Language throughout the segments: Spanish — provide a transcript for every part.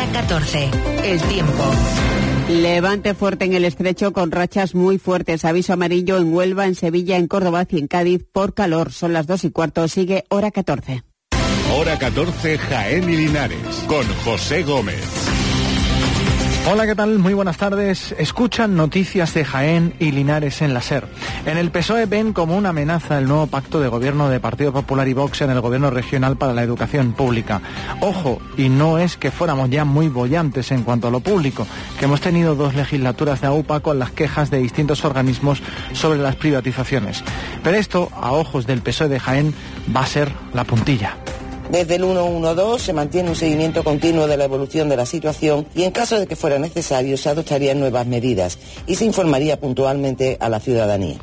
Hora 14. El tiempo. Levante fuerte en el estrecho con rachas muy fuertes. Aviso amarillo en Huelva, en Sevilla, en Córdoba y en Cádiz por calor. Son las 2:15. Sigue Hora 14. Hora 14, Jaén y Linares, con José Gómez. Hola, ¿qué tal? Muy buenas tardes. Escuchan noticias de Jaén y Linares en la SER. En el PSOE ven como una amenaza el nuevo pacto de gobierno de Partido Popular y Vox en el gobierno regional para la educación pública. Ojo, y no es que fuéramos ya muy bollantes en cuanto a lo público, que hemos tenido 2 legislaturas de AUPA con las quejas de distintos organismos sobre las privatizaciones. Pero esto, a ojos del PSOE de Jaén, va a ser la puntilla. Desde el 112 se mantiene un seguimiento continuo de la evolución de la situación y en caso de que fuera necesario se adoptarían nuevas medidas y se informaría puntualmente a la ciudadanía.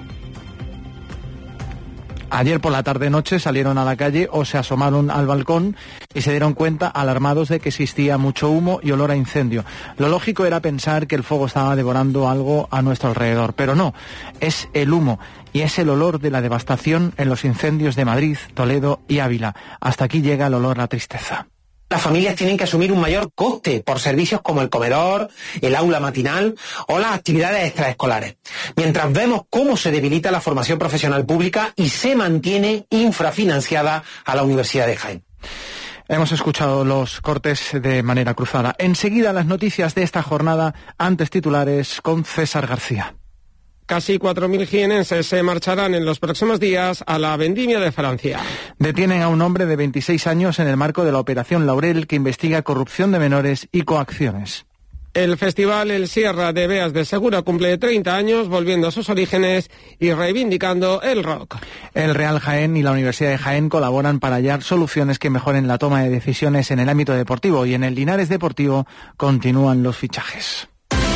Ayer por la tarde-noche salieron a la calle o se asomaron al balcón y se dieron cuenta, alarmados, de que existía mucho humo y olor a incendio. Lo lógico era pensar que el fuego estaba devorando algo a nuestro alrededor, pero no, es el humo y es el olor de la devastación en los incendios de Madrid, Toledo y Ávila. Hasta aquí llega el olor a tristeza. Las familias tienen que asumir un mayor coste por servicios como el comedor, el aula matinal o las actividades extraescolares, mientras vemos cómo se debilita la formación profesional pública y se mantiene infrafinanciada a la Universidad de Jaén. Hemos escuchado los cortes de manera cruzada. Enseguida las noticias de esta jornada, antes titulares con César García. Casi 4.000 jienenses se marcharán en los próximos días a la vendimia de Francia. Detienen a un hombre de 26 años en el marco de la Operación Laurel, que investiga corrupción de menores y coacciones. El festival El Sierra de Beas de Segura cumple 30 años, volviendo a sus orígenes y reivindicando el rock. El Real Jaén y la Universidad de Jaén colaboran para hallar soluciones que mejoren la toma de decisiones en el ámbito deportivo, y en el Linares Deportivo continúan los fichajes.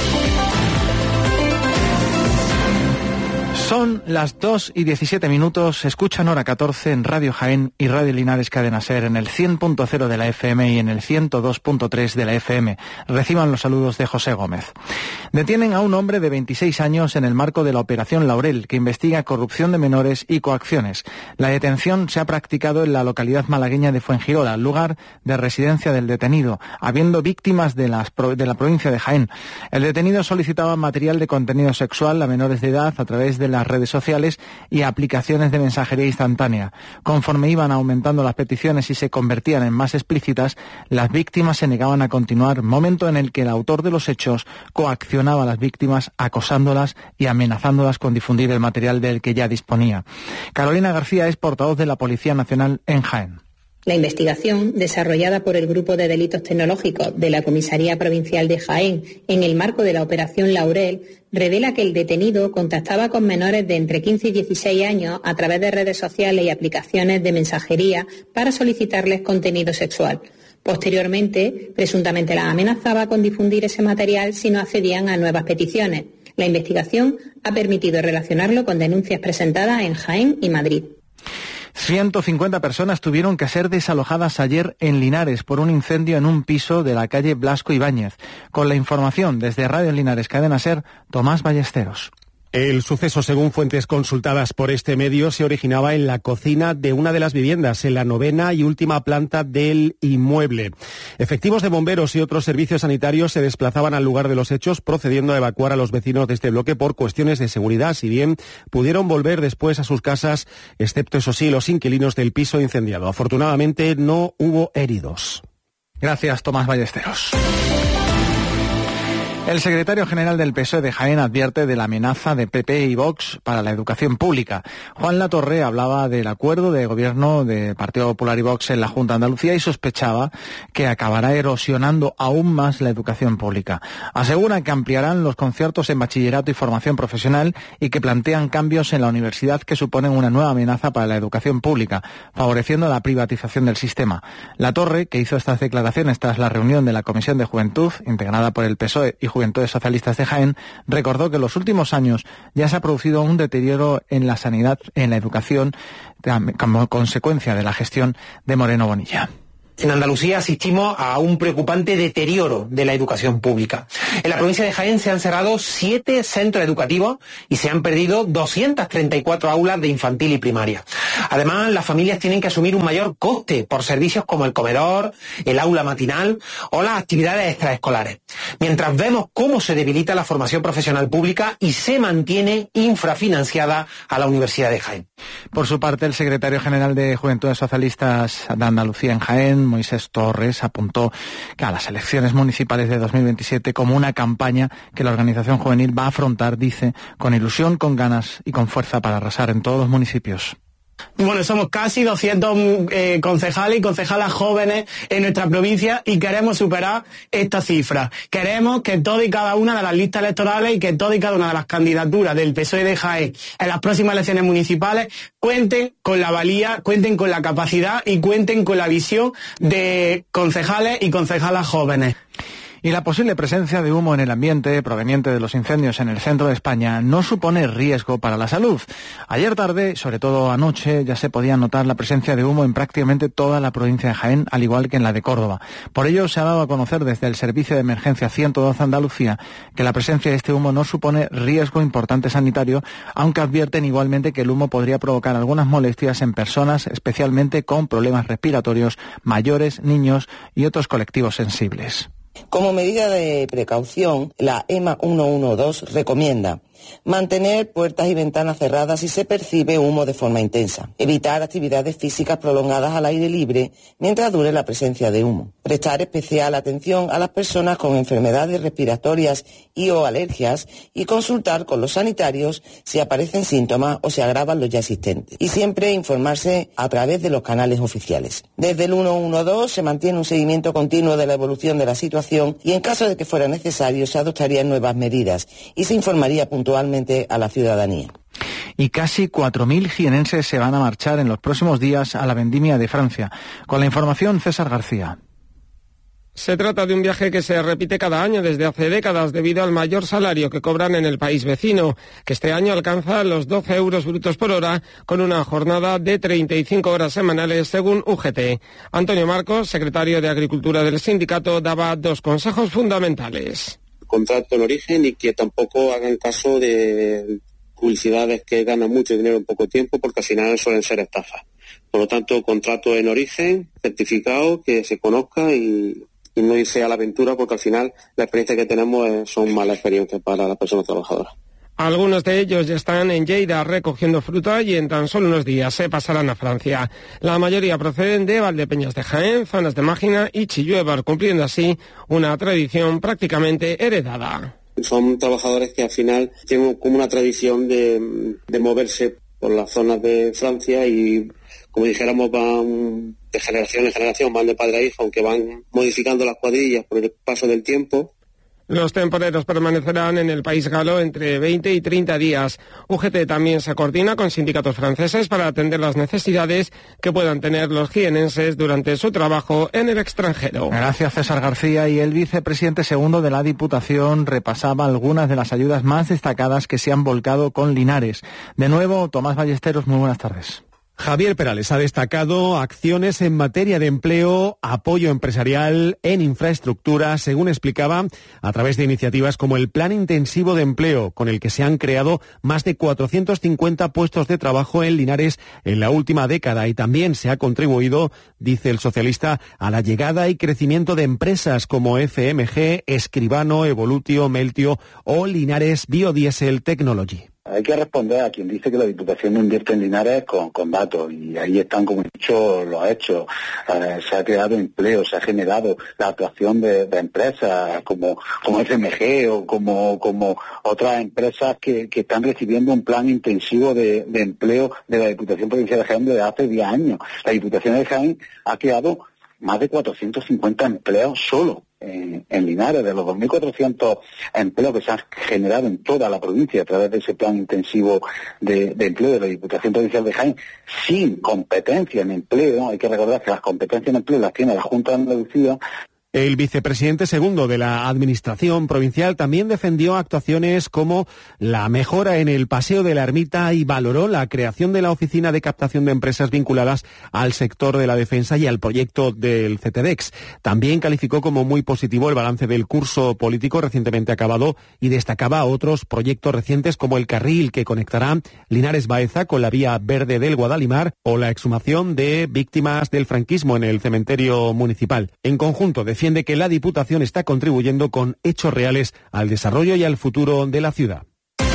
Son las 2:17. Escuchan Hora 14 en Radio Jaén y Radio Linares Cadena SER en el 100.0 de la FM y en el 102.3 de la FM. Reciban los saludos de José Gómez. Detienen a un hombre de 26 años en el marco de la Operación Laurel, que investiga corrupción de menores y coacciones. La detención se ha practicado en la localidad malagueña de Fuengirola, lugar de residencia del detenido, habiendo víctimas de la provincia de Jaén. El detenido solicitaba material de contenido sexual a menores de edad a través de las redes sociales y aplicaciones de mensajería instantánea. Conforme iban aumentando las peticiones y se convertían en más explícitas, las víctimas se negaban a continuar, momento en el que el autor de los hechos coaccionaba a las víctimas, acosándolas y amenazándolas con difundir el material del que ya disponía. Carolina García es portavoz de la Policía Nacional en Jaén. La investigación, desarrollada por el Grupo de Delitos Tecnológicos de la Comisaría Provincial de Jaén en el marco de la Operación Laurel, revela que el detenido contactaba con menores de entre 15 y 16 años a través de redes sociales y aplicaciones de mensajería para solicitarles contenido sexual. Posteriormente, presuntamente las amenazaba con difundir ese material si no accedían a nuevas peticiones. La investigación ha permitido relacionarlo con denuncias presentadas en Jaén y Madrid. 150 personas tuvieron que ser desalojadas ayer en Linares por un incendio en un piso de la calle Blasco Ibáñez. Con la información desde Radio Linares Cadena SER, Tomás Ballesteros. El suceso, según fuentes consultadas por este medio, se originaba en la cocina de una de las viviendas, en la 9ª y última planta del inmueble. Efectivos de bomberos y otros servicios sanitarios se desplazaban al lugar de los hechos, procediendo a evacuar a los vecinos de este bloque por cuestiones de seguridad, si bien pudieron volver después a sus casas, excepto, eso sí, los inquilinos del piso incendiado. Afortunadamente no hubo heridos. Gracias, Tomás Ballesteros. El secretario general del PSOE de Jaén advierte de la amenaza de PP y Vox para la educación pública. Juan Latorre hablaba del acuerdo de gobierno de Partido Popular y Vox en la Junta de Andalucía y sospechaba que acabará erosionando aún más la educación pública. Asegura que ampliarán los conciertos en bachillerato y formación profesional y que plantean cambios en la universidad que suponen una nueva amenaza para la educación pública, favoreciendo la privatización del sistema. Latorre, que hizo estas declaraciones tras la reunión de la Comisión de Juventud, integrada por el PSOE y Juventudes Socialistas de Jaén, recordó que en los últimos años ya se ha producido un deterioro en la sanidad, en la educación, como consecuencia de la gestión de Moreno Bonilla. En Andalucía asistimos a un preocupante deterioro de la educación pública. En la provincia de Jaén se han cerrado 7 centros educativos y se han perdido 234 aulas de infantil y primaria. Además, las familias tienen que asumir un mayor coste por servicios como el comedor, el aula matinal o las actividades extraescolares. Mientras vemos cómo se debilita la formación profesional pública y se mantiene infrafinanciada a la Universidad de Jaén. Por su parte, el secretario general de Juventudes Socialistas de Andalucía en Jaén, Moisés Torres, apuntó que a las elecciones municipales de 2027 como una campaña que la organización juvenil va a afrontar, dice, con ilusión, con ganas y con fuerza para arrasar en todos los municipios. Bueno, somos casi 200 concejales y concejalas jóvenes en nuestra provincia y queremos superar esta cifra. Queremos que todas y cada una de las listas electorales y que todas y cada una de las candidaturas del PSOE de Jaén en las próximas elecciones municipales cuenten con la valía, cuenten con la capacidad y cuenten con la visión de concejales y concejalas jóvenes. Y la posible presencia de humo en el ambiente proveniente de los incendios en el centro de España no supone riesgo para la salud. Ayer tarde, sobre todo anoche, ya se podía notar la presencia de humo en prácticamente toda la provincia de Jaén, al igual que en la de Córdoba. Por ello, se ha dado a conocer desde el Servicio de Emergencia 112 Andalucía que la presencia de este humo no supone riesgo importante sanitario, aunque advierten igualmente que el humo podría provocar algunas molestias en personas, especialmente con problemas respiratorios, mayores, niños y otros colectivos sensibles. Como medida de precaución, la EMA 112 recomienda mantener puertas y ventanas cerradas si se percibe humo de forma intensa, evitar actividades físicas prolongadas al aire libre mientras dure la presencia de humo, prestar especial atención a las personas con enfermedades respiratorias y o alergias y consultar con los sanitarios si aparecen síntomas o se agravan los ya existentes, y siempre informarse a través de los canales oficiales. Desde el 112 se mantiene un seguimiento continuo de la evolución de la situación y en caso de que fuera necesario se adoptarían nuevas medidas y se informaría puntualmente a la ciudadanía. Y casi 4.000 jienenses se van a marchar en los próximos días a la vendimia de Francia. Con la información, César García. Se trata de un viaje que se repite cada año desde hace décadas debido al mayor salario que cobran en el país vecino, que este año alcanza los 12 euros brutos por hora, con una jornada de 35 horas semanales según UGT. Antonio Marcos, secretario de Agricultura del sindicato, daba 2 consejos fundamentales. Contrato en origen y que tampoco hagan caso de publicidades que ganan mucho dinero en poco tiempo, porque al final suelen ser estafas. Por lo tanto, contrato en origen, certificado, que se conozca y no irse a la aventura, porque al final la experiencia que tenemos son malas experiencias para las personas trabajadoras. Algunos de ellos ya están en Lleida recogiendo fruta y en tan solo unos días se pasarán a Francia. La mayoría proceden de Valdepeñas de Jaén, zonas de Mágina y Chilluévar, cumpliendo así una tradición prácticamente heredada. Son trabajadores que al final tienen como una tradición de moverse por las zonas de Francia y, como dijéramos, van de generación en generación, van de padre a hijo, aunque van modificando las cuadrillas por el paso del tiempo. Los temporeros permanecerán en el país galo entre 20 y 30 días. UGT también se coordina con sindicatos franceses para atender las necesidades que puedan tener los jienenses durante su trabajo en el extranjero. Gracias, César García. Y el vicepresidente segundo de la Diputación repasaba algunas de las ayudas más destacadas que se han volcado con Linares. De nuevo, Tomás Ballesteros, muy buenas tardes. Javier Perales ha destacado acciones en materia de empleo, apoyo empresarial en infraestructura, según explicaba, a través de iniciativas como el Plan Intensivo de Empleo, con el que se han creado más de 450 puestos de trabajo en Linares en la última década, y también se ha contribuido, dice el socialista, a la llegada y crecimiento de empresas como FMG, Escribano, Evolutio, Meltio o Linares Biodiesel Technology. Hay que responder a quien dice que la Diputación no invierte en Linares con datos, y ahí están, como he dicho, los hechos. Se ha creado empleo, se ha generado la actuación de empresas como FMG o como otras empresas que están recibiendo un plan intensivo de empleo de la Diputación Provincial de Jaén desde hace 10 años. La Diputación de Jaén ha creado más de 450 empleos solo en Linares, de los 2.400 empleos que se han generado en toda la provincia a través de ese plan intensivo de empleo de la Diputación Provincial de Jaén, sin competencia en empleo. Hay que recordar que las competencias en empleo las tiene la Junta de Andalucía. El vicepresidente segundo de la Administración provincial también defendió actuaciones como la mejora en el Paseo de la Ermita y valoró la creación de la Oficina de Captación de Empresas vinculadas al sector de la defensa y al proyecto del CTDEX. También calificó como muy positivo el balance del curso político recientemente acabado y destacaba otros proyectos recientes como el carril que conectará Linares Baeza con la vía verde del Guadalimar o la exhumación de víctimas del franquismo en el cementerio municipal. En conjunto, defiende que la Diputación está contribuyendo con hechos reales al desarrollo y al futuro de la ciudad.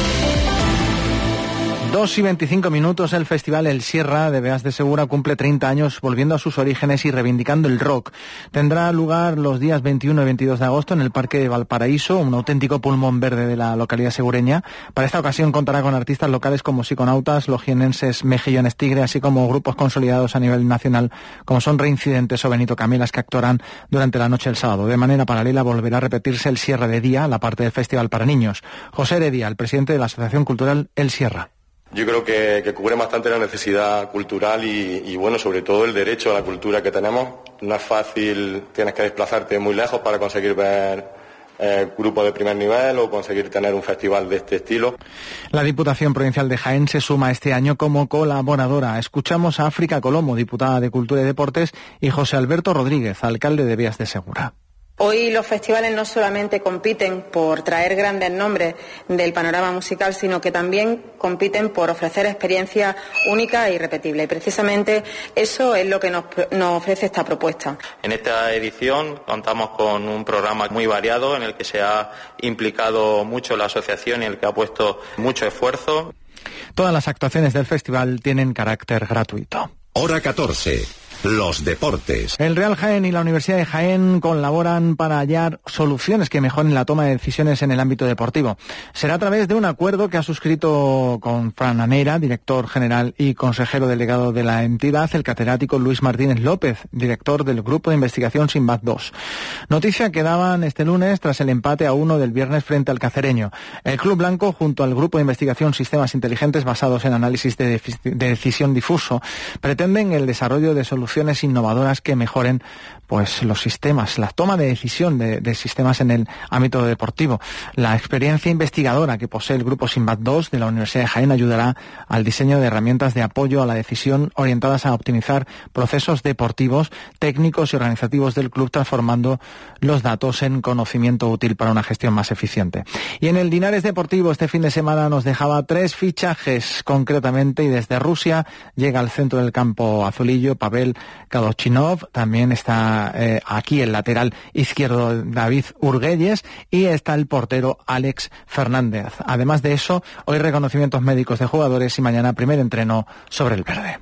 2:25, el Festival El Sierra de Beas de Segura cumple 30 años volviendo a sus orígenes y reivindicando el rock. Tendrá lugar los días 21 y 22 de agosto en el Parque de Valparaíso, un auténtico pulmón verde de la localidad segureña. Para esta ocasión contará con artistas locales como Psiconautas, los jienenses Mejillones Tigre, así como grupos consolidados a nivel nacional como son Reincidentes o Benito Camelas, que actuarán durante la noche del sábado. De manera paralela volverá a repetirse el Sierra de día, la parte del festival para niños. José Heredia, el presidente de la Asociación Cultural El Sierra. Yo creo que cubre bastante la necesidad cultural y bueno, sobre todo el derecho a la cultura que tenemos. No es fácil, tienes que desplazarte muy lejos para conseguir ver grupos de primer nivel o conseguir tener un festival de este estilo. La Diputación Provincial de Jaén se suma este año como colaboradora. Escuchamos a África Colomo, diputada de Cultura y Deportes, y José Alberto Rodríguez, alcalde de Beas de Segura. Hoy los festivales no solamente compiten por traer grandes nombres del panorama musical, sino que también compiten por ofrecer experiencias únicas e irrepetibles. Y precisamente eso es lo que nos ofrece esta propuesta. En esta edición contamos con un programa muy variado en el que se ha implicado mucho la asociación y en el que ha puesto mucho esfuerzo. Todas las actuaciones del festival tienen carácter gratuito. Hora 14. Los deportes. El Real Jaén y la Universidad de Jaén colaboran para hallar soluciones que mejoren la toma de decisiones en el ámbito deportivo. Será a través de un acuerdo que ha suscrito con Fran Anera, director general y consejero delegado de la entidad, el catedrático Luis Martínez López, director del Grupo de Investigación Sinbad 2. Noticia que daban este lunes tras el empate a 1 del viernes frente al Cacereño. El Club Blanco, junto al Grupo de Investigación Sistemas Inteligentes basados en análisis de decisión difuso, pretenden el desarrollo de soluciones innovadoras que mejoren pues los sistemas, la toma de decisión de sistemas en el ámbito deportivo. La experiencia investigadora que posee el Grupo Sinbad 2 de la Universidad de Jaén ayudará al diseño de herramientas de apoyo a la decisión orientadas a optimizar procesos deportivos, técnicos y organizativos del club, transformando los datos en conocimiento útil para una gestión más eficiente. Y en el Linares Deportivo este fin de semana nos dejaba 3 fichajes concretamente, y desde Rusia llega al centro del campo azulillo Pavel Kadochinov, también está aquí el lateral izquierdo David Urguelles y está el portero Alex Fernández. Además de eso, hoy reconocimientos médicos de jugadores y mañana primer entreno sobre el verde.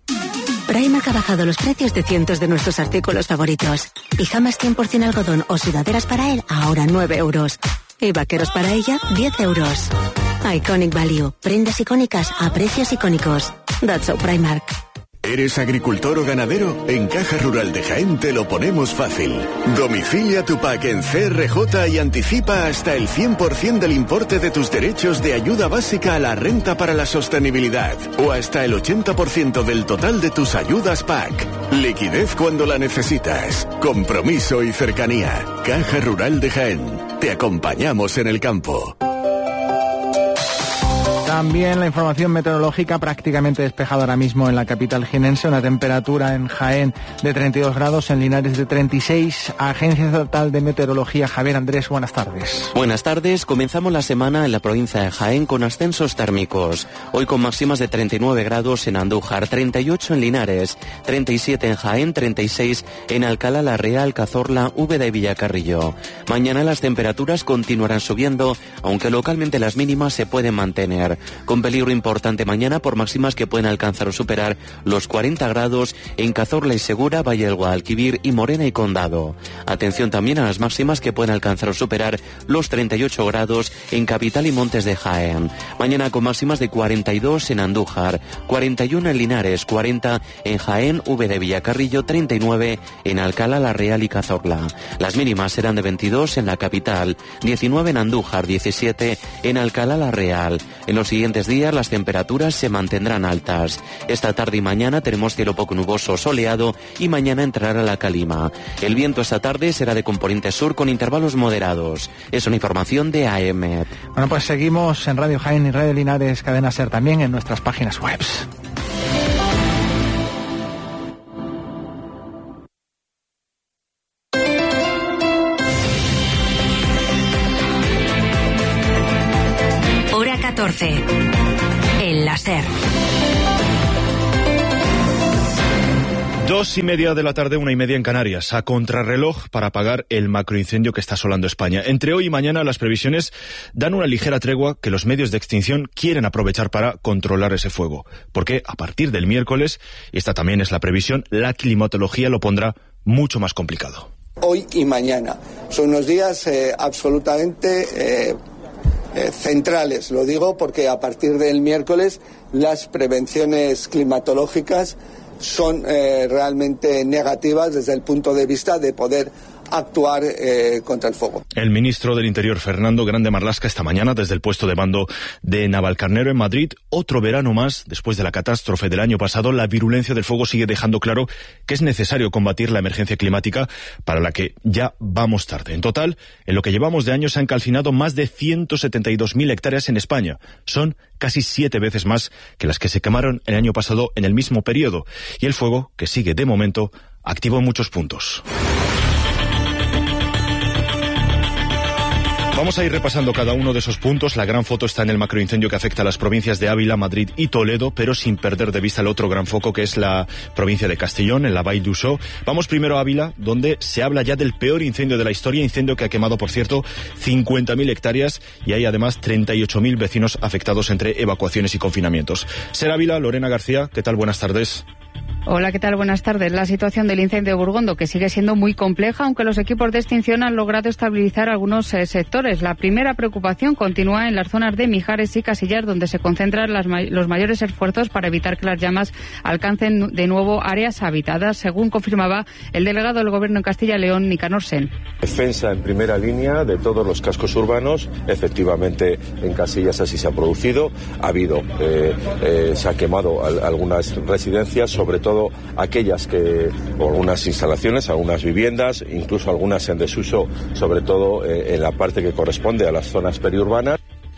Primark ha bajado los precios de cientos de nuestros artículos favoritos. Pijamas 100% algodón o sudaderas para él, ahora 9 euros. Y vaqueros para ella, 10 euros. Iconic Value. Prendas icónicas a precios icónicos. That's so Primark. ¿Eres agricultor o ganadero? En Caja Rural de Jaén te lo ponemos fácil. Domicilia tu PAC en CRJ y anticipa hasta el 100% del importe de tus derechos de ayuda básica a la renta para la sostenibilidad o hasta el 80% del total de tus ayudas PAC. Liquidez cuando la necesitas. Compromiso y cercanía. Caja Rural de Jaén. Te acompañamos en el campo. También la información meteorológica, prácticamente despejada ahora mismo en la capital jienense, una temperatura en Jaén de 32 grados, en Linares de 36. Agencia Estatal de Meteorología, Javier Andrés, buenas tardes. Buenas tardes, comenzamos la semana en la provincia de Jaén con ascensos térmicos. Hoy con máximas de 39 grados en Andújar, 38 en Linares, 37 en Jaén, 36 en Alcalá la Real, Cazorla, Úbeda y Villacarrillo. Mañana las temperaturas continuarán subiendo, aunque localmente las mínimas se pueden mantener. Con peligro importante mañana por máximas que pueden alcanzar o superar los 40 grados en Cazorla y Segura, Valle del Guadalquivir y Morena y Condado. Atención también a las máximas que pueden alcanzar o superar los 38 grados en Capital y Montes de Jaén. Mañana con máximas de 42 en Andújar, 41 en Linares, 40 en Jaén, Úbeda y Villacarrillo, 39 en Alcalá la Real y Cazorla. Las mínimas serán de 22 en la capital, 19 en Andújar, 17 en Alcalá la Real. En los siguientes días las temperaturas se mantendrán altas. Esta tarde y mañana tenemos cielo poco nuboso, soleado, y mañana entrará la calima. El viento esta tarde será de componente sur con intervalos moderados. Es una información de AEMET. Bueno, pues seguimos en Radio Jaén y Radio Linares Cadena SER, también en nuestras páginas web. Hora 14. El láser. 2:30 de la tarde, 1:30 en Canarias, a contrarreloj para apagar el macroincendio que está asolando España. Entre hoy y mañana las previsiones dan una ligera tregua que los medios de extinción quieren aprovechar para controlar ese fuego. Porque a partir del miércoles, y esta también es la previsión, la climatología lo pondrá mucho más complicado. Hoy y mañana son unos días absolutamente centrales. Lo digo porque a partir del miércoles las prevenciones climatológicas son realmente negativas desde el punto de vista de poder actuar contra el fuego. El ministro del Interior, Fernando Grande Marlaska, esta mañana desde el puesto de mando de Navalcarnero en Madrid. Otro verano más, después de la catástrofe del año pasado, la virulencia del fuego sigue dejando claro que es necesario combatir la emergencia climática, para la que ya vamos tarde. En total, en lo que llevamos de año se han calcinado más de 172.000 hectáreas en España. Son casi 7 veces más que las que se quemaron el año pasado en el mismo periodo. Y el fuego, que sigue de momento activo en muchos puntos. Vamos a ir repasando cada uno de esos puntos. La gran foto está en el macroincendio que afecta a las provincias de Ávila, Madrid y Toledo, pero sin perder de vista el otro gran foco, que es la provincia de Castellón, en la Vall d'Uixó. Vamos primero a Ávila, donde se habla ya del peor incendio de la historia, incendio que ha quemado, por cierto, 50.000 hectáreas, y hay además 38.000 vecinos afectados entre evacuaciones y confinamientos. SER Ávila, Lorena García, ¿qué tal? Buenas tardes. Hola, ¿qué tal? Buenas tardes. La situación del incendio de Burgondo, que sigue siendo muy compleja, aunque los equipos de extinción han logrado estabilizar algunos sectores. La primera preocupación continúa en las zonas de Mijares y Casillas, donde se concentran los mayores esfuerzos para evitar que las llamas alcancen de nuevo áreas habitadas, según confirmaba el delegado del Gobierno en Castilla y León, Nicanor Sen. Defensa en primera línea de todos los cascos urbanos. Efectivamente, en Casillas así se ha producido. Ha habido, se ha quemado algunas residencias, sobre todo aquellas o algunas instalaciones, algunas viviendas, incluso algunas en desuso, sobre todo en la parte que corresponde a las zonas periurbanas.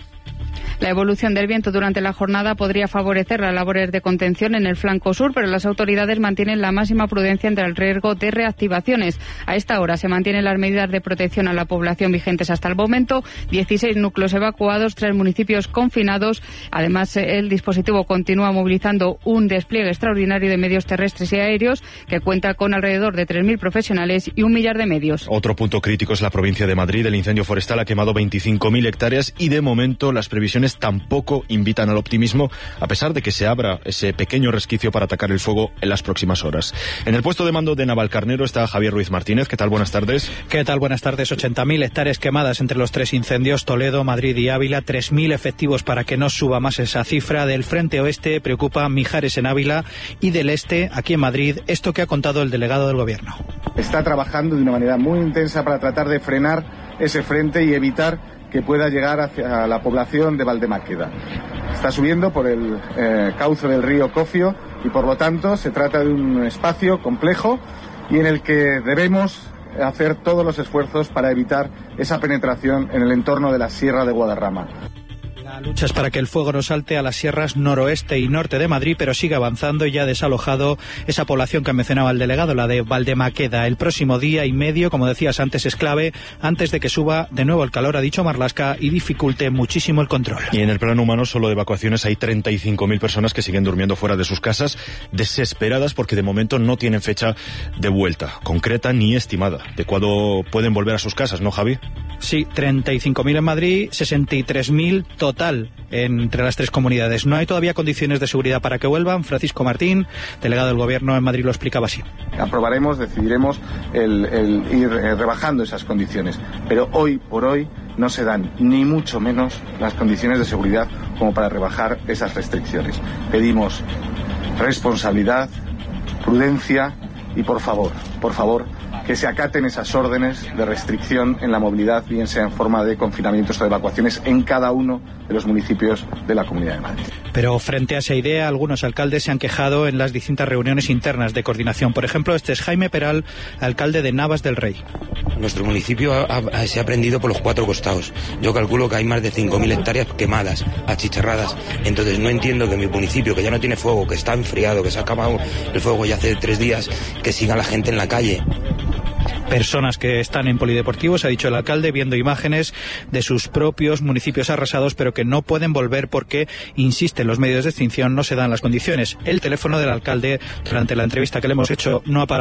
La evolución del viento durante la jornada podría favorecer las labores de contención en el flanco sur, pero las autoridades mantienen la máxima prudencia ante el riesgo de reactivaciones. A esta hora se mantienen las medidas de protección a la población vigentes hasta el momento, 16 núcleos evacuados, 3 municipios confinados. Además, el dispositivo continúa movilizando un despliegue extraordinario de medios terrestres y aéreos que cuenta con alrededor de 3.000 profesionales y 1 millar de medios. Otro punto crítico es la provincia de Madrid. El incendio forestal ha quemado 25.000 hectáreas y de momento las previsiones tampoco invitan al optimismo, a pesar de que se abra ese pequeño resquicio para atacar el fuego en las próximas horas. En el puesto de mando de Navalcarnero está Javier Ruiz Martínez. ¿Qué tal? Buenas tardes. ¿Qué tal? Buenas tardes. 80.000 hectáreas quemadas entre los 3 incendios, Toledo, Madrid y Ávila. 3.000 efectivos para que no suba más esa cifra. Del frente oeste preocupa Mijares en Ávila, y del este, aquí en Madrid, esto que ha contado el delegado del Gobierno. Está trabajando de una manera muy intensa para tratar de frenar ese frente y evitar que pueda llegar hacia la población de Valdemáqueda. Está subiendo por el cauce del río Cofio y por lo tanto se trata de un espacio complejo y en el que debemos hacer todos los esfuerzos para evitar esa penetración en el entorno de la Sierra de Guadarrama. La lucha es para que el fuego no salte a las sierras noroeste y norte de Madrid, pero sigue avanzando y ya ha desalojado esa población que mencionaba el delegado, la de Valdemáqueda. El próximo día y medio, como decías antes, es clave antes de que suba de nuevo el calor, ha dicho Marlaska, y dificulte muchísimo el control. Y en el plano humano, solo de evacuaciones hay 35.000 personas que siguen durmiendo fuera de sus casas, desesperadas porque de momento no tienen fecha de vuelta concreta ni estimada de cuándo pueden volver a sus casas, ¿no, Javi? Sí, 35.000 en Madrid, 63.000 total entre las 3 comunidades. No hay todavía condiciones de seguridad para que vuelvan. Francisco Martín, delegado del Gobierno en Madrid, lo explicaba así. Aprobaremos, decidiremos el ir rebajando esas condiciones, pero hoy por hoy no se dan ni mucho menos las condiciones de seguridad como para rebajar esas restricciones. Pedimos responsabilidad, prudencia y por favor, que se acaten esas órdenes de restricción en la movilidad, bien sea en forma de confinamientos o de evacuaciones en cada uno de los municipios de la Comunidad de Madrid. Pero frente a esa idea, algunos alcaldes se han quejado en las distintas reuniones internas de coordinación. Por ejemplo, este es Jaime Peral, alcalde de Navas del Rey. Nuestro municipio se ha prendido por los 4 costados. Yo calculo que hay más de 5.000 hectáreas quemadas, achicharradas. Entonces no entiendo que mi municipio, que ya no tiene fuego, que está enfriado, que se ha acabado el fuego ya hace 3 días, que siga la gente en la calle. Personas que están en polideportivos, ha dicho el alcalde, viendo imágenes de sus propios municipios arrasados, pero que no pueden volver porque, insisten los medios de extinción, no se dan las condiciones. El teléfono del alcalde, durante la entrevista que le hemos hecho, no ha parado